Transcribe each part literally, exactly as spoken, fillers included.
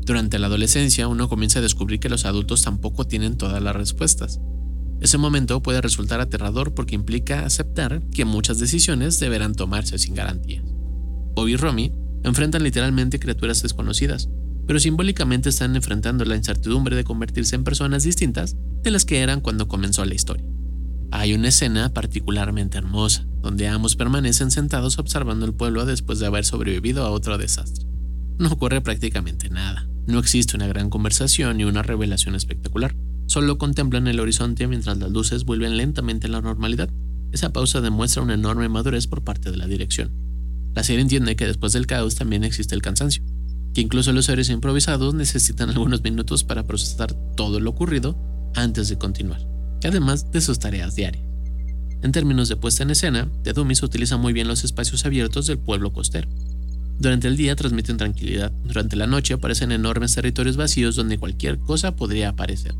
Durante la adolescencia, uno comienza a descubrir que los adultos tampoco tienen todas las respuestas. Ese momento puede resultar aterrador porque implica aceptar que muchas decisiones deberán tomarse sin garantías. Bobby y Romy enfrentan literalmente criaturas desconocidas, pero simbólicamente están enfrentando la incertidumbre de convertirse en personas distintas de las que eran cuando comenzó la historia. Hay una escena particularmente hermosa, donde ambos permanecen sentados observando el pueblo después de haber sobrevivido a otro desastre. No ocurre prácticamente nada, no existe una gran conversación ni una revelación espectacular, solo contemplan el horizonte mientras las luces vuelven lentamente a la normalidad. Esa pausa demuestra una enorme madurez por parte de la dirección. La serie entiende que después del caos también existe el cansancio, que incluso los héroes improvisados necesitan algunos minutos para procesar todo lo ocurrido antes de continuar, además de sus tareas diarias. En términos de puesta en escena, The Dummies utiliza muy bien los espacios abiertos del pueblo costero. Durante el día transmiten tranquilidad, durante la noche aparecen enormes territorios vacíos donde cualquier cosa podría aparecer.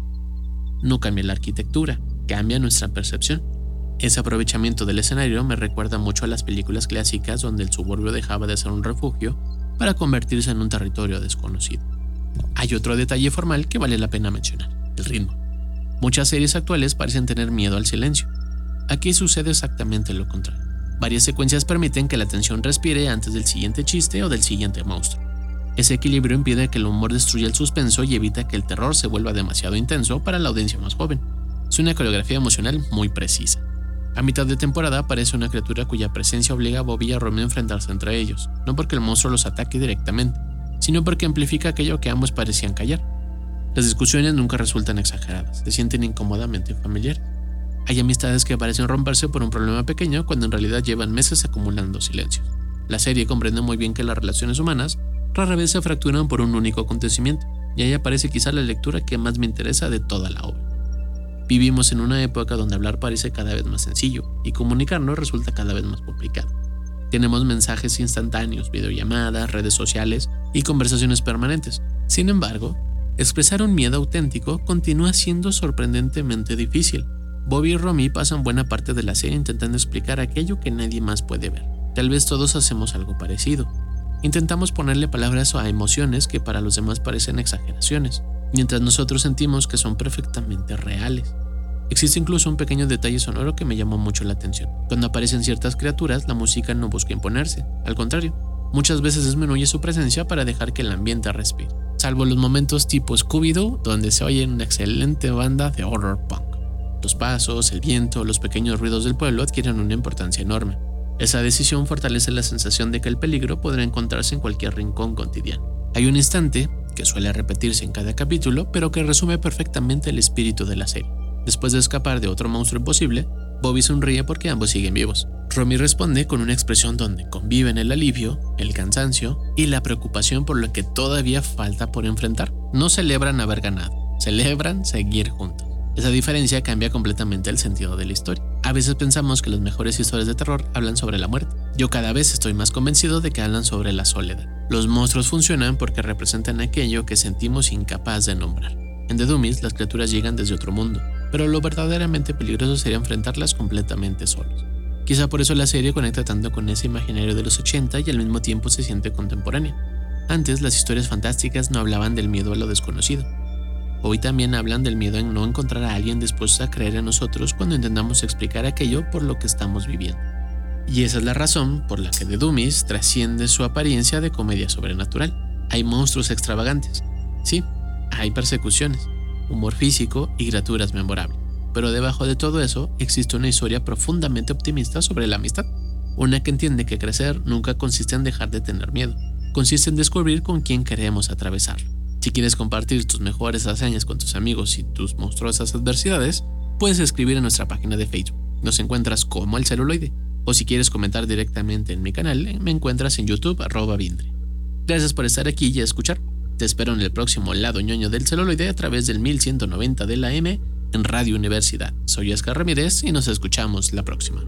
No cambia la arquitectura, cambia nuestra percepción. Ese aprovechamiento del escenario me recuerda mucho a las películas clásicas donde el suburbio dejaba de ser un refugio para convertirse en un territorio desconocido. Hay otro detalle formal que vale la pena mencionar: el ritmo. Muchas series actuales parecen tener miedo al silencio. Aquí sucede exactamente lo contrario. Varias secuencias permiten que la atención respire antes del siguiente chiste o del siguiente monstruo. Ese equilibrio impide que el humor destruya el suspenso y evita que el terror se vuelva demasiado intenso para la audiencia más joven. Es una coreografía emocional muy precisa. A mitad de temporada aparece una criatura cuya presencia obliga a Bobby y a Romy a enfrentarse entre ellos, no porque el monstruo los ataque directamente, sino porque amplifica aquello que ambos parecían callar. Las discusiones nunca resultan exageradas, se sienten incómodamente familiares. Hay amistades que parecen romperse por un problema pequeño cuando en realidad llevan meses acumulando silencios. La serie comprende muy bien que las relaciones humanas rara vez se fracturan por un único acontecimiento, y ahí aparece quizá la lectura que más me interesa de toda la obra. Vivimos en una época donde hablar parece cada vez más sencillo y comunicarnos resulta cada vez más complicado. Tenemos mensajes instantáneos, videollamadas, redes sociales y conversaciones permanentes. Sin embargo, expresar un miedo auténtico continúa siendo sorprendentemente difícil. Bobby y Romy pasan buena parte de la serie intentando explicar aquello que nadie más puede ver. Tal vez todos hacemos algo parecido. Intentamos ponerle palabras a emociones que para los demás parecen exageraciones, mientras nosotros sentimos que son perfectamente reales. Existe incluso un pequeño detalle sonoro que me llamó mucho la atención. Cuando aparecen ciertas criaturas, la música no busca imponerse, al contrario, muchas veces disminuye su presencia para dejar que el ambiente respire, salvo los momentos tipo Scooby-Doo, donde se oye una excelente banda de horror punk. Los pasos, el viento, los pequeños ruidos del pueblo adquieren una importancia enorme. Esa decisión fortalece la sensación de que el peligro podrá encontrarse en cualquier rincón cotidiano. Hay un instante, que suele repetirse en cada capítulo, pero que resume perfectamente el espíritu de la serie. Después de escapar de otro monstruo imposible, Bobby sonríe porque ambos siguen vivos. Romy responde con una expresión donde conviven el alivio, el cansancio y la preocupación por lo que todavía falta por enfrentar. No celebran haber ganado, celebran seguir juntos. Esa diferencia cambia completamente el sentido de la historia. A veces pensamos que las mejores historias de terror hablan sobre la muerte. Yo cada vez estoy más convencido de que hablan sobre la soledad. Los monstruos funcionan porque representan aquello que sentimos incapaz de nombrar. En The Dummies, las criaturas llegan desde otro mundo, pero lo verdaderamente peligroso sería enfrentarlas completamente solos. Quizá por eso la serie conecta tanto con ese imaginario de los ochenta y al mismo tiempo se siente contemporánea. Antes, las historias fantásticas no hablaban del miedo a lo desconocido. Hoy también hablan del miedo en no encontrar a alguien dispuesto a creer en nosotros cuando intentamos explicar aquello por lo que estamos viviendo. Y esa es la razón por la que The Dummies trasciende su apariencia de comedia sobrenatural. Hay monstruos extravagantes. Sí, hay persecuciones, humor físico y criaturas memorables. Pero debajo de todo eso existe una historia profundamente optimista sobre la amistad. Una que entiende que crecer nunca consiste en dejar de tener miedo. Consiste en descubrir con quién queremos atravesarlo. Si quieres compartir tus mejores hazañas con tus amigos y tus monstruosas adversidades, puedes escribir en nuestra página de Facebook. Nos encuentras como El Celuloide. O si quieres comentar directamente en mi canal, me encuentras en YouTube, arroba Vindre. Gracias por estar aquí y escuchar. Te espero en el próximo lado ñoño del celuloide a través del mil ciento noventa de la M en Radio Universidad. Soy Oscar Ramírez y nos escuchamos la próxima.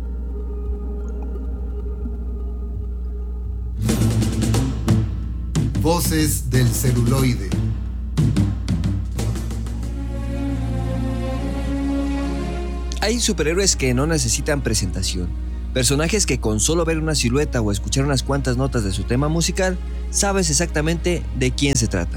Voces del celuloide. Hay superhéroes que no necesitan presentación. Personajes que con solo ver una silueta o escuchar unas cuantas notas de su tema musical, sabes exactamente de quién se trata.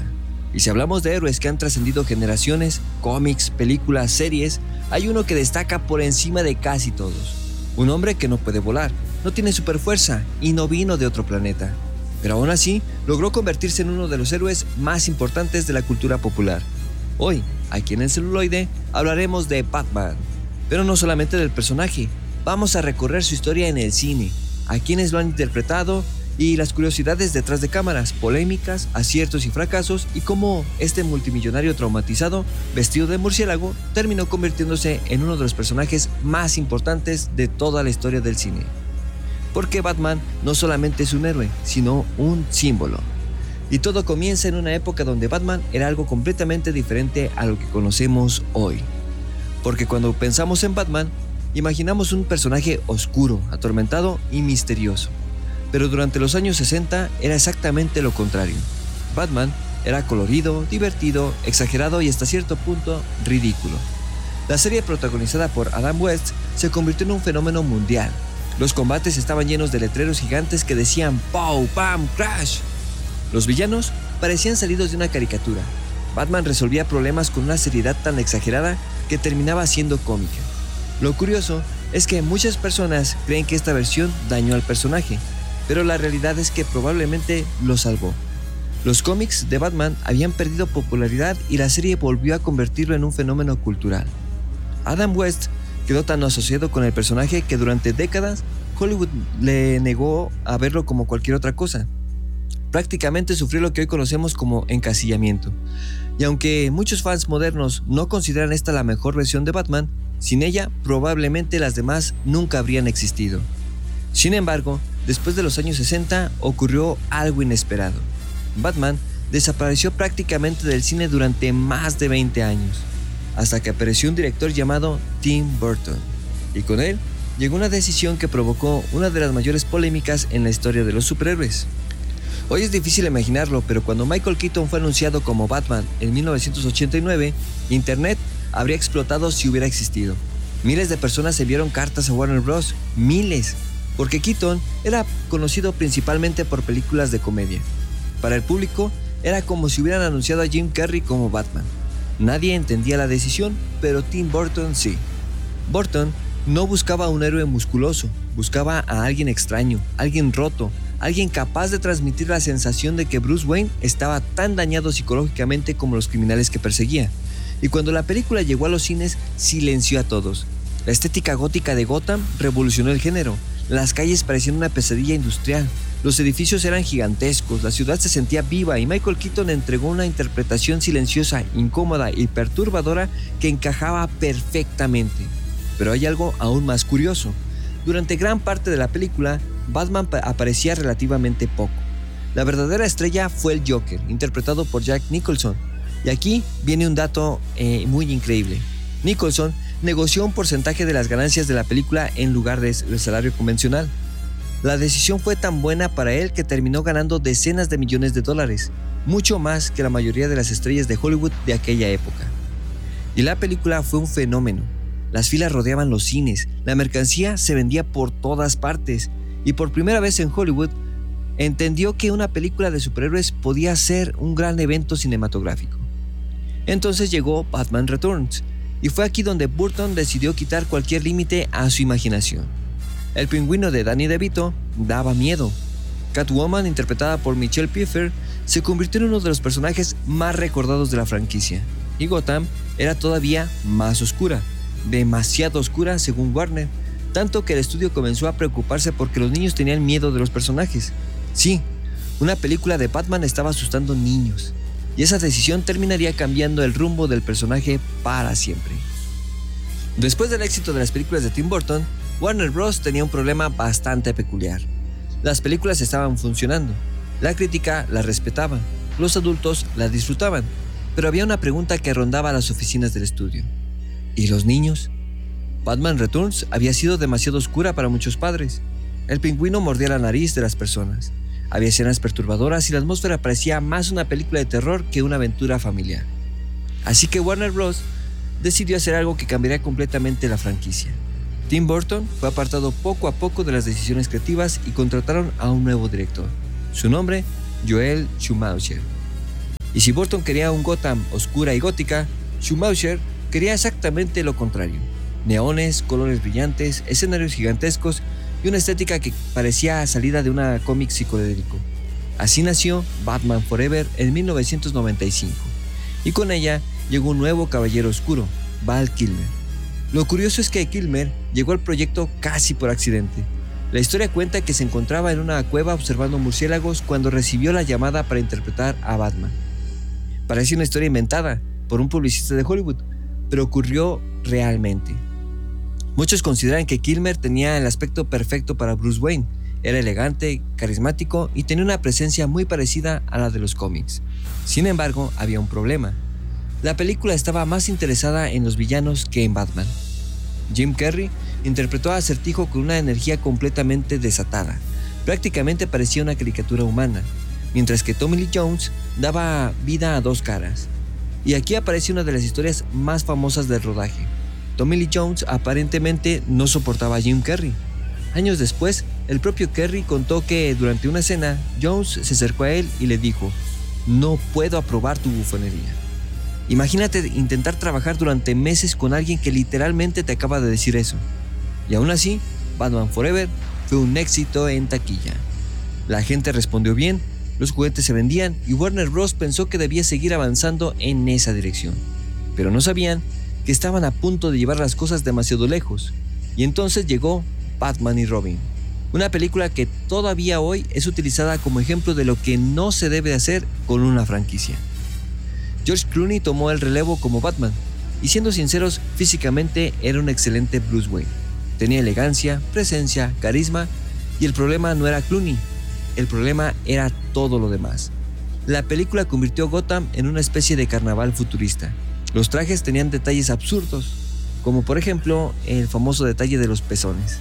Y si hablamos de héroes que han trascendido generaciones, cómics, películas, series, hay uno que destaca por encima de casi todos. Un hombre que no puede volar, no tiene superfuerza y no vino de otro planeta. Pero aún así, logró convertirse en uno de los héroes más importantes de la cultura popular. Hoy, aquí en el celuloide, hablaremos de Batman. Pero no solamente del personaje, vamos a recorrer su historia en el cine, a quienes lo han interpretado y las curiosidades detrás de cámaras, polémicas, aciertos y fracasos, y cómo este multimillonario traumatizado, vestido de murciélago, terminó convirtiéndose en uno de los personajes más importantes de toda la historia del cine. Porque Batman no solamente es un héroe, sino un símbolo. Y todo comienza en una época donde Batman era algo completamente diferente a lo que conocemos hoy. Porque cuando pensamos en Batman, imaginamos un personaje oscuro, atormentado y misterioso. Pero durante los años sesenta era exactamente lo contrario. Batman era colorido, divertido, exagerado y hasta cierto punto ridículo. La serie protagonizada por Adam West se convirtió en un fenómeno mundial. Los combates estaban llenos de letreros gigantes que decían ¡Pow! ¡Pam! ¡Crash! Los villanos parecían salidos de una caricatura. Batman resolvía problemas con una seriedad tan exagerada que terminaba siendo cómica. Lo curioso es que muchas personas creen que esta versión dañó al personaje, pero la realidad es que probablemente lo salvó. Los cómics de Batman habían perdido popularidad y la serie volvió a convertirlo en un fenómeno cultural. Adam West quedó tan asociado con el personaje que durante décadas Hollywood le negó a verlo como cualquier otra cosa. Prácticamente sufrió lo que hoy conocemos como encasillamiento. Y aunque muchos fans modernos no consideran esta la mejor versión de Batman, sin ella probablemente las demás nunca habrían existido. Sin embargo, después de los años sesenta ocurrió algo inesperado. Batman desapareció prácticamente del cine durante más de veinte años, hasta que apareció un director llamado Tim Burton, y con él llegó una decisión que provocó una de las mayores polémicas en la historia de los superhéroes. Hoy es difícil imaginarlo, pero cuando Michael Keaton fue anunciado como Batman en mil novecientos ochenta y nueve, Internet habría explotado si hubiera existido. Miles de personas enviaron cartas a Warner Bros., miles, porque Keaton era conocido principalmente por películas de comedia. Para el público, era como si hubieran anunciado a Jim Carrey como Batman. Nadie entendía la decisión, pero Tim Burton sí. Burton no buscaba a un héroe musculoso, buscaba a alguien extraño, alguien roto, alguien capaz de transmitir la sensación de que Bruce Wayne estaba tan dañado psicológicamente como los criminales que perseguía. Y cuando la película llegó a los cines, silenció a todos. La estética gótica de Gotham revolucionó el género. Las calles parecían una pesadilla industrial. Los edificios eran gigantescos, la ciudad se sentía viva y Michael Keaton entregó una interpretación silenciosa, incómoda y perturbadora que encajaba perfectamente. Pero hay algo aún más curioso. Durante gran parte de la película, Batman aparecía relativamente poco. La verdadera estrella fue el Joker, interpretado por Jack Nicholson. Y aquí viene un dato eh, muy increíble. Nicholson negoció un porcentaje de las ganancias de la película en lugar del salario convencional. La decisión fue tan buena para él que terminó ganando decenas de millones de dólares, mucho más que la mayoría de las estrellas de Hollywood de aquella época. Y la película fue un fenómeno. Las filas rodeaban los cines, la mercancía se vendía por todas partes, y por primera vez en Hollywood entendió que una película de superhéroes podía ser un gran evento cinematográfico. Entonces llegó Batman Returns, y fue aquí donde Burton decidió quitar cualquier límite a su imaginación. El pingüino de Danny DeVito daba miedo. Catwoman, interpretada por Michelle Pfeiffer, se convirtió en uno de los personajes más recordados de la franquicia. Y Gotham era todavía más oscura, demasiado oscura según Warner, tanto que el estudio comenzó a preocuparse porque los niños tenían miedo de los personajes. Sí, una película de Batman estaba asustando niños, y esa decisión terminaría cambiando el rumbo del personaje para siempre. Después del éxito de las películas de Tim Burton, Warner Bros. Tenía un problema bastante peculiar. Las películas estaban funcionando, la crítica las respetaba, los adultos las disfrutaban, pero había una pregunta que rondaba las oficinas del estudio. ¿Y los niños? Batman Returns había sido demasiado oscura para muchos padres. El pingüino mordía la nariz de las personas. Había escenas perturbadoras y la atmósfera parecía más una película de terror que una aventura familiar. Así que Warner Bros. Decidió hacer algo que cambiaría completamente la franquicia. Tim Burton fue apartado poco a poco de las decisiones creativas y contrataron a un nuevo director. Su nombre, Joel Schumacher. Y si Burton quería un Gotham oscura y gótica, Schumacher quería exactamente lo contrario. Neones, colores brillantes, escenarios gigantescos y una estética que parecía salida de un cómic psicodélico. Así nació Batman Forever en mil novecientos noventa y cinco, y con ella llegó un nuevo caballero oscuro, Val Kilmer. Lo curioso es que Kilmer llegó al proyecto casi por accidente. La historia cuenta que se encontraba en una cueva observando murciélagos cuando recibió la llamada para interpretar a Batman. Parece una historia inventada por un publicista de Hollywood, pero ocurrió realmente. Muchos consideran que Kilmer tenía el aspecto perfecto para Bruce Wayne. Era elegante, carismático y tenía una presencia muy parecida a la de los cómics. Sin embargo, había un problema. La película estaba más interesada en los villanos que en Batman. Jim Carrey interpretó a Acertijo con una energía completamente desatada. Prácticamente parecía una caricatura humana, mientras que Tommy Lee Jones daba vida a dos caras. Y aquí aparece una de las historias más famosas del rodaje. Tommy Lee Jones aparentemente no soportaba a Jim Carrey. Años después, el propio Carrey contó que durante una escena, Jones se acercó a él y le dijo: "No puedo aprobar tu bufonería". Imagínate intentar trabajar durante meses con alguien que literalmente te acaba de decir eso. Y aún así, Batman Forever fue un éxito en taquilla. La gente respondió bien, los juguetes se vendían y Warner Bros. Pensó que debía seguir avanzando en esa dirección. Pero no sabían que estaban a punto de llevar las cosas demasiado lejos. Y entonces llegó Batman y Robin, una película que todavía hoy es utilizada como ejemplo de lo que no se debe hacer con una franquicia. George Clooney tomó el relevo como Batman, y siendo sinceros, físicamente era un excelente Bruce Wayne. Tenía elegancia, presencia, carisma, y el problema no era Clooney, el problema era todo lo demás. La película convirtió Gotham en una especie de carnaval futurista. Los trajes tenían detalles absurdos, como por ejemplo el famoso detalle de los pezones.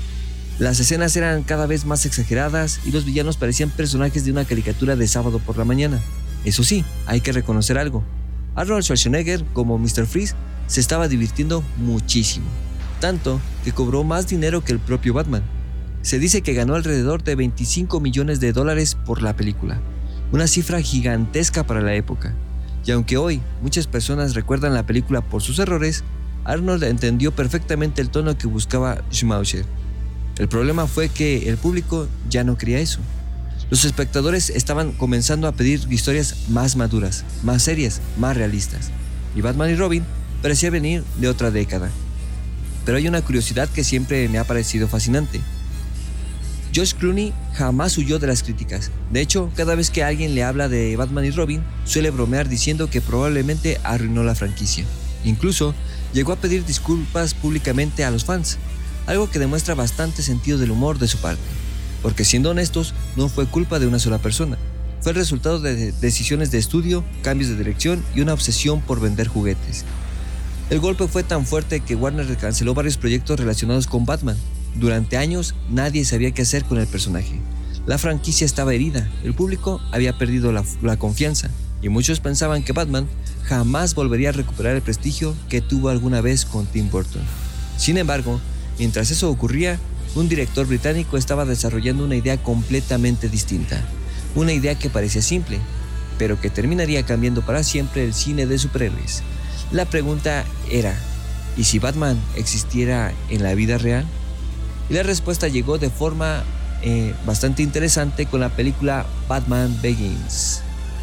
Las escenas eran cada vez más exageradas y los villanos parecían personajes de una caricatura de sábado por la mañana. Eso sí, hay que reconocer algo. Arnold Schwarzenegger, como míster Freeze, se estaba divirtiendo muchísimo, tanto que cobró más dinero que el propio Batman. Se dice que ganó alrededor de veinticinco millones de dólares por la película, una cifra gigantesca para la época. Y aunque hoy muchas personas recuerdan la película por sus errores, Arnold entendió perfectamente el tono que buscaba Schumacher. El problema fue que el público ya no quería eso. Los espectadores estaban comenzando a pedir historias más maduras, más serias, más realistas. Y Batman y Robin parecía venir de otra década. Pero hay una curiosidad que siempre me ha parecido fascinante. George Clooney jamás huyó de las críticas. De hecho, cada vez que alguien le habla de Batman y Robin, suele bromear diciendo que probablemente arruinó la franquicia. Incluso llegó a pedir disculpas públicamente a los fans, algo que demuestra bastante sentido del humor de su parte. Porque siendo honestos, no fue culpa de una sola persona. Fue el resultado de decisiones de estudio, cambios de dirección y una obsesión por vender juguetes. El golpe fue tan fuerte que Warner canceló varios proyectos relacionados con Batman. Durante años, nadie sabía qué hacer con el personaje. La franquicia estaba herida, el público había perdido la, la confianza, y muchos pensaban que Batman jamás volvería a recuperar el prestigio que tuvo alguna vez con Tim Burton. Sin embargo, mientras eso ocurría, un director británico estaba desarrollando una idea completamente distinta. Una idea que parecía simple, pero que terminaría cambiando para siempre el cine de superhéroes. La pregunta era, ¿y si Batman existiera en la vida real? Y la respuesta llegó de forma eh, bastante interesante con la película Batman Begins.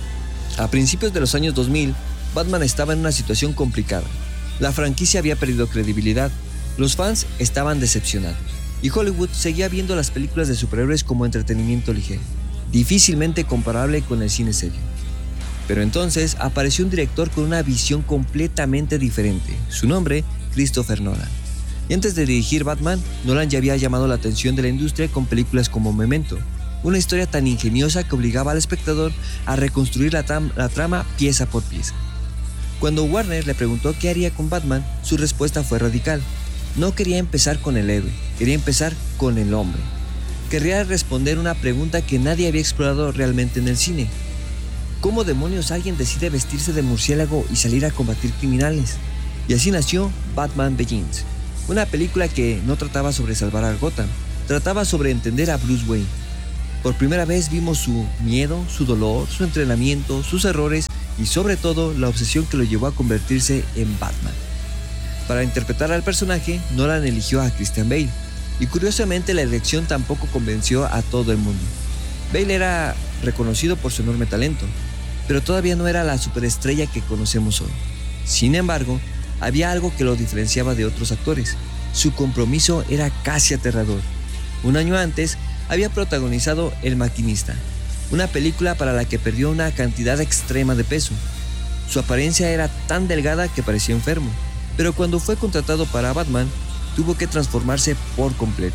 A principios de los años dos mil, Batman estaba en una situación complicada. La franquicia había perdido credibilidad, los fans estaban decepcionados, y Hollywood seguía viendo las películas de superhéroes como entretenimiento ligero, difícilmente comparable con el cine serio. Pero entonces apareció un director con una visión completamente diferente, su nombre, Christopher Nolan. Y antes de dirigir Batman, Nolan ya había llamado la atención de la industria con películas como Memento, una historia tan ingeniosa que obligaba al espectador a reconstruir la, tam- la trama pieza por pieza. Cuando Warner le preguntó qué haría con Batman, su respuesta fue radical. No quería empezar con el héroe, quería empezar con el hombre. Quería responder una pregunta que nadie había explorado realmente en el cine. ¿Cómo demonios alguien decide vestirse de murciélago y salir a combatir criminales? Y así nació Batman Begins, una película que no trataba sobre salvar a Gotham, trataba sobre entender a Bruce Wayne. Por primera vez vimos su miedo, su dolor, su entrenamiento, sus errores y sobre todo la obsesión que lo llevó a convertirse en Batman. Para interpretar al personaje, Nolan eligió a Christian Bale, y curiosamente la elección tampoco convenció a todo el mundo. Bale era reconocido por su enorme talento, pero todavía no era la superestrella que conocemos hoy. Sin embargo, había algo que lo diferenciaba de otros actores. Su compromiso era casi aterrador. Un año antes, había protagonizado El Maquinista, una película para la que perdió una cantidad extrema de peso. Su apariencia era tan delgada que parecía enfermo, pero cuando fue contratado para Batman, tuvo que transformarse por completo.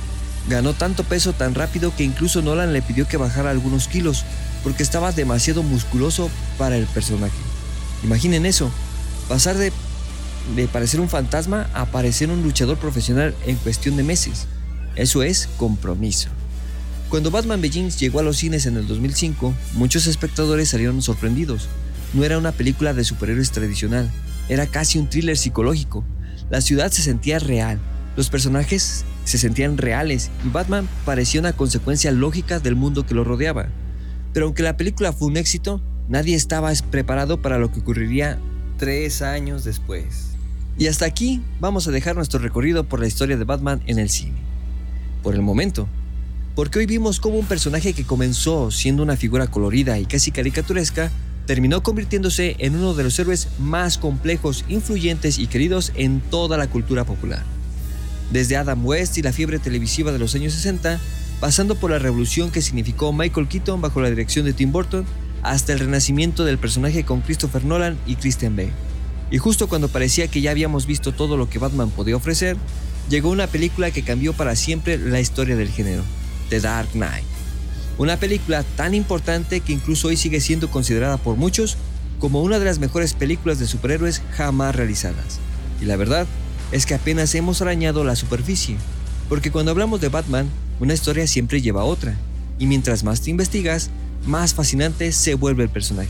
Ganó tanto peso tan rápido que incluso Nolan le pidió que bajara algunos kilos, porque estaba demasiado musculoso para el personaje. Imaginen eso, pasar de, de parecer un fantasma a parecer un luchador profesional en cuestión de meses. Eso es compromiso. Cuando Batman Begins llegó a los cines en el dos mil cinco, muchos espectadores salieron sorprendidos. No era una película de superhéroes tradicional, era casi un thriller psicológico. La ciudad se sentía real, los personajes se sentían reales y Batman parecía una consecuencia lógica del mundo que lo rodeaba. Pero aunque la película fue un éxito, nadie estaba preparado para lo que ocurriría tres años después. Y hasta aquí vamos a dejar nuestro recorrido por la historia de Batman en el cine. Por el momento, porque hoy vimos cómo un personaje que comenzó siendo una figura colorida y casi caricaturesca, terminó convirtiéndose en uno de los héroes más complejos, influyentes y queridos en toda la cultura popular. Desde Adam West y la fiebre televisiva de los años sesenta, pasando por la revolución que significó Michael Keaton bajo la dirección de Tim Burton, hasta el renacimiento del personaje con Christopher Nolan y Christian Bale. Y justo cuando parecía que ya habíamos visto todo lo que Batman podía ofrecer, llegó una película que cambió para siempre la historia del género, The Dark Knight. Una película tan importante que incluso hoy sigue siendo considerada por muchos como una de las mejores películas de superhéroes jamás realizadas. Y la verdad es que apenas hemos arañado la superficie, porque cuando hablamos de Batman, una historia siempre lleva a otra, y mientras más te investigas, más fascinante se vuelve el personaje.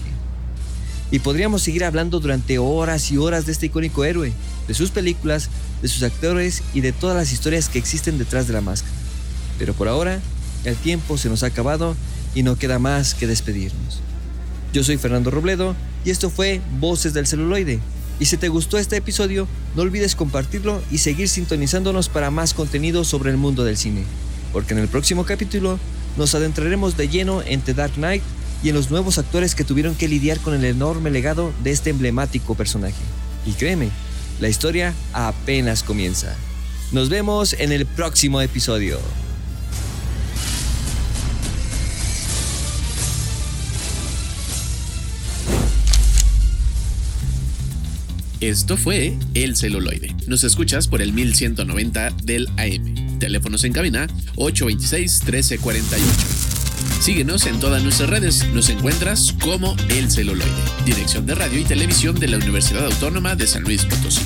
Y podríamos seguir hablando durante horas y horas de este icónico héroe, de sus películas, de sus actores y de todas las historias que existen detrás de la máscara. Pero por ahora, el tiempo se nos ha acabado y no queda más que despedirnos. Yo soy Fernando Robledo y esto fue Voces del Celuloide. Y si te gustó este episodio, no olvides compartirlo y seguir sintonizándonos para más contenido sobre el mundo del cine. Porque en el próximo capítulo nos adentraremos de lleno en The Dark Knight y en los nuevos actores que tuvieron que lidiar con el enorme legado de este emblemático personaje. Y créeme, la historia apenas comienza. Nos vemos en el próximo episodio. Esto fue El Celuloide. Nos escuchas por el mil ciento noventa del A M. Teléfonos en cabina ocho dos seis, uno tres cuatro ocho. Síguenos en todas nuestras redes. Nos encuentras como El Celuloide. Dirección de Radio y Televisión de la Universidad Autónoma de San Luis Potosí.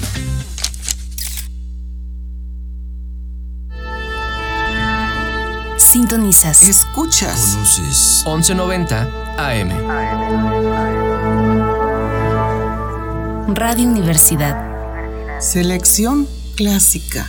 Sintonizas. Escuchas. Conoces. once noventa A M. Radio Universidad. Selección clásica.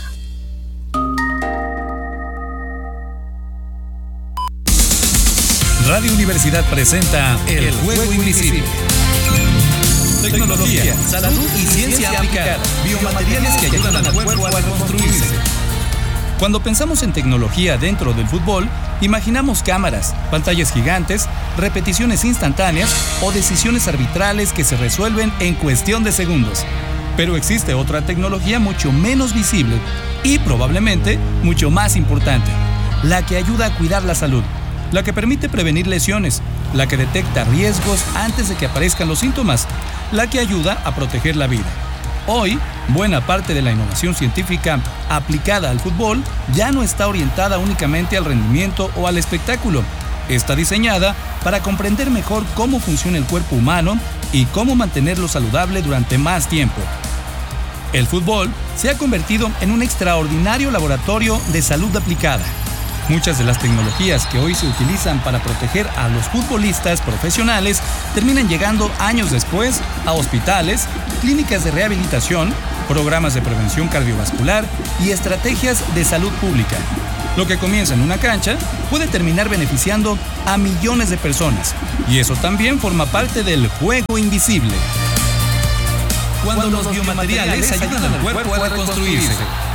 Radio Universidad presenta El Juego Invisible. Tecnología, salud y ciencia aplicada. Biomateriales que ayudan al cuerpo a reconstruirse. Cuando pensamos en tecnología dentro del fútbol, imaginamos cámaras, pantallas gigantes, repeticiones instantáneas o decisiones arbitrales que se resuelven en cuestión de segundos. Pero existe otra tecnología mucho menos visible y probablemente mucho más importante, la que ayuda a cuidar la salud, la que permite prevenir lesiones, la que detecta riesgos antes de que aparezcan los síntomas, la que ayuda a proteger la vida. Hoy, buena parte de la innovación científica aplicada al fútbol ya no está orientada únicamente al rendimiento o al espectáculo. Está diseñada para comprender mejor cómo funciona el cuerpo humano y cómo mantenerlo saludable durante más tiempo. El fútbol se ha convertido en un extraordinario laboratorio de salud aplicada. Muchas de las tecnologías que hoy se utilizan para proteger a los futbolistas profesionales terminan llegando años después a hospitales, clínicas de rehabilitación programas de prevención cardiovascular y estrategias de salud pública. Lo que comienza en una cancha puede terminar beneficiando a millones de personas, y eso también forma parte del juego invisible. Cuando, Cuando los biomateriales ayudan al cuerpo a reconstruirse.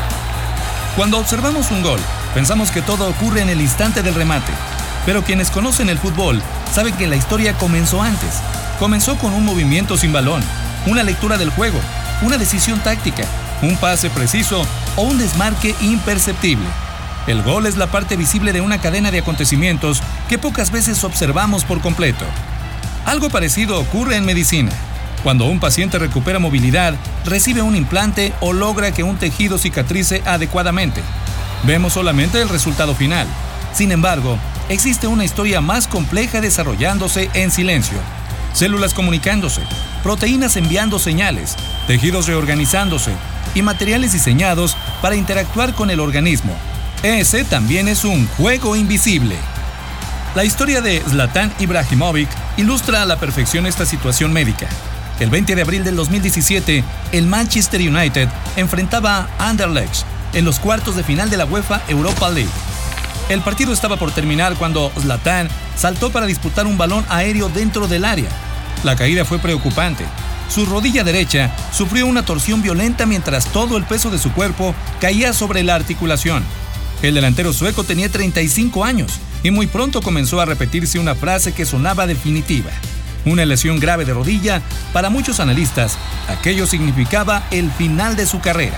Cuando observamos un gol, pensamos que todo ocurre en el instante del remate, pero quienes conocen el fútbol saben que la historia comenzó antes. Comenzó con un movimiento sin balón, una lectura del juego, una decisión táctica, un pase preciso o un desmarque imperceptible. El gol es la parte visible de una cadena de acontecimientos que pocas veces observamos por completo. Algo parecido ocurre en medicina. Cuando un paciente recupera movilidad, recibe un implante o logra que un tejido cicatrice adecuadamente. Vemos solamente el resultado final. Sin embargo, existe una historia más compleja desarrollándose en silencio. Células comunicándose, proteínas enviando señales, tejidos reorganizándose y materiales diseñados para interactuar con el organismo. Ese también es un juego invisible. La historia de Zlatan Ibrahimovic ilustra a la perfección esta situación médica. El veinte de abril del dos mil diecisiete, el Manchester United enfrentaba a Anderlecht en los cuartos de final de la UEFA Europa League. El partido estaba por terminar cuando Zlatan saltó para disputar un balón aéreo dentro del área. La caída fue preocupante. Su rodilla derecha sufrió una torsión violenta mientras todo el peso de su cuerpo caía sobre la articulación. El delantero sueco tenía treinta y cinco años y muy pronto comenzó a repetirse una frase que sonaba definitiva. Una lesión grave de rodilla, para muchos analistas, aquello significaba el final de su carrera.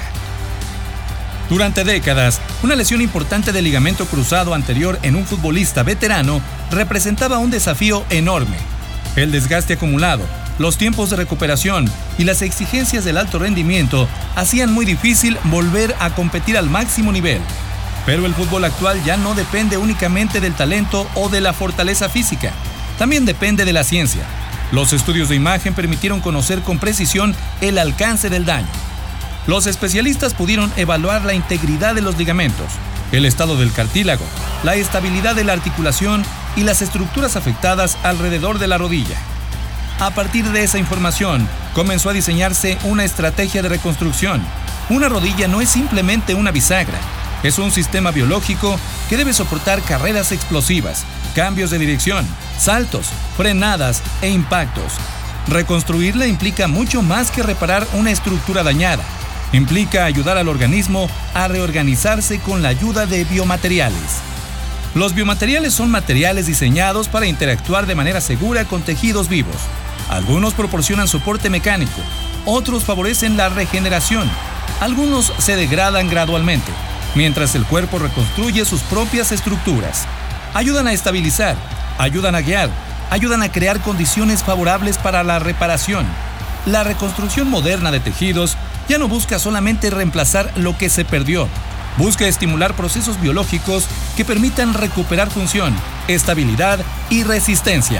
Durante décadas, una lesión importante del ligamento cruzado anterior en un futbolista veterano representaba un desafío enorme. El desgaste acumulado, los tiempos de recuperación y las exigencias del alto rendimiento hacían muy difícil volver a competir al máximo nivel. Pero el fútbol actual ya no depende únicamente del talento o de la fortaleza física. También depende de la ciencia. Los estudios de imagen permitieron conocer con precisión el alcance del daño. Los especialistas pudieron evaluar la integridad de los ligamentos, el estado del cartílago, la estabilidad de la articulación y las estructuras afectadas alrededor de la rodilla. A partir de esa información, comenzó a diseñarse una estrategia de reconstrucción. Una rodilla no es simplemente una bisagra, es un sistema biológico que debe soportar carreras explosivas, cambios de dirección, saltos, frenadas e impactos. Reconstruirla implica mucho más que reparar una estructura dañada. Implica ayudar al organismo a reorganizarse con la ayuda de biomateriales. Los biomateriales son materiales diseñados para interactuar de manera segura con tejidos vivos. Algunos proporcionan soporte mecánico, otros favorecen la regeneración, algunos se degradan gradualmente, mientras el cuerpo reconstruye sus propias estructuras. Ayudan a estabilizar, ayudan a guiar, ayudan a crear condiciones favorables para la reparación. La reconstrucción moderna de tejidos ya no busca solamente reemplazar lo que se perdió, busca estimular procesos biológicos que permitan recuperar función, estabilidad y resistencia.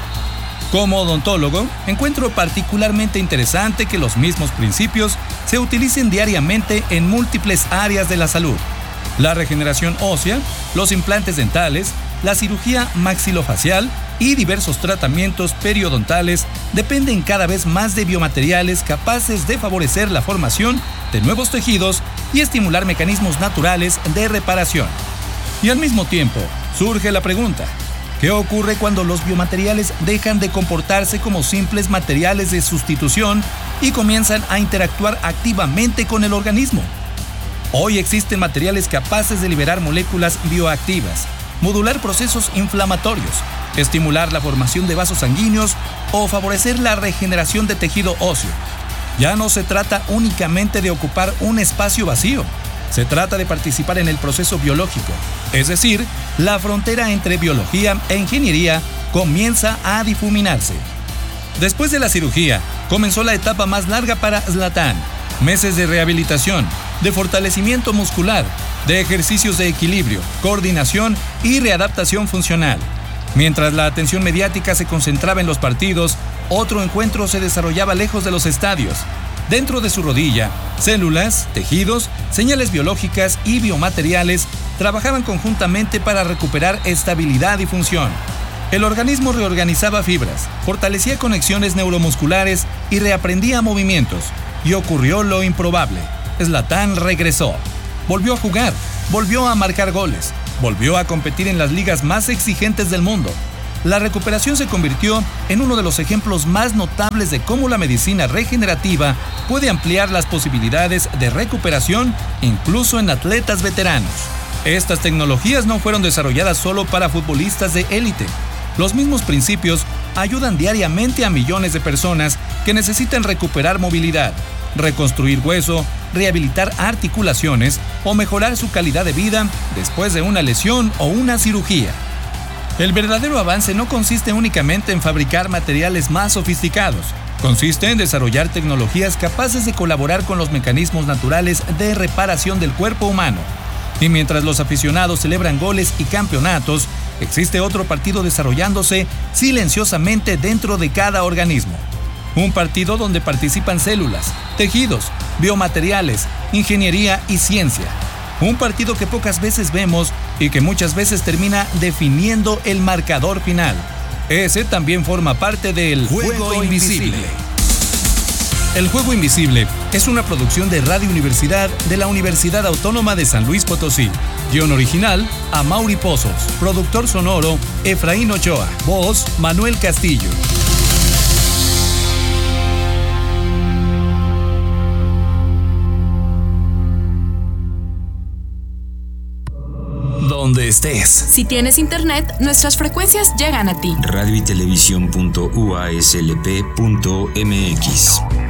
Como odontólogo, encuentro particularmente interesante que los mismos principios se utilicen diariamente en múltiples áreas de la salud. La regeneración ósea, los implantes dentales, la cirugía maxilofacial y diversos tratamientos periodontales dependen cada vez más de biomateriales capaces de favorecer la formación de nuevos tejidos y estimular mecanismos naturales de reparación. Y al mismo tiempo, surge la pregunta: ¿qué ocurre cuando los biomateriales dejan de comportarse como simples materiales de sustitución y comienzan a interactuar activamente con el organismo? Hoy existen materiales capaces de liberar moléculas bioactivas, modular procesos inflamatorios, estimular la formación de vasos sanguíneos o favorecer la regeneración de tejido óseo. Ya no se trata únicamente de ocupar un espacio vacío, se trata de participar en el proceso biológico, es decir, la frontera entre biología e ingeniería comienza a difuminarse. Después de la cirugía, comenzó la etapa más larga para Zlatan. Meses de rehabilitación, de fortalecimiento muscular, de ejercicios de equilibrio, coordinación y readaptación funcional. Mientras la atención mediática se concentraba en los partidos, otro encuentro se desarrollaba lejos de los estadios. Dentro de su rodilla, células, tejidos, señales biológicas y biomateriales trabajaban conjuntamente para recuperar estabilidad y función. El organismo reorganizaba fibras, fortalecía conexiones neuromusculares y reaprendía movimientos. y ocurrió lo improbable. Zlatan regresó. Volvió a jugar, volvió a marcar goles, volvió a competir en las ligas más exigentes del mundo. La recuperación se convirtió en uno de los ejemplos más notables de cómo la medicina regenerativa puede ampliar las posibilidades de recuperación incluso en atletas veteranos. Estas tecnologías no fueron desarrolladas solo para futbolistas de élite. Los mismos principios ayudan diariamente a millones de personas que necesitan recuperar movilidad, reconstruir hueso, rehabilitar articulaciones o mejorar su calidad de vida después de una lesión o una cirugía. El verdadero avance no consiste únicamente en fabricar materiales más sofisticados, consiste en desarrollar tecnologías capaces de colaborar con los mecanismos naturales de reparación del cuerpo humano. Y mientras los aficionados celebran goles y campeonatos, existe otro partido desarrollándose silenciosamente dentro de cada organismo. Un partido donde participan células, tejidos, biomateriales, ingeniería y ciencia. Un partido que pocas veces vemos y que muchas veces termina definiendo el marcador final. Ese también forma parte del Juego Invisible. El Juego Invisible es una producción de Radio Universidad de la Universidad Autónoma de San Luis Potosí. Guión original, Amaury Pozos. Productor sonoro, Efraín Ochoa. Voz, Manuel Castillo. Donde estés. Si tienes internet, nuestras frecuencias llegan a ti. radio y televisión punto u a s l p punto m x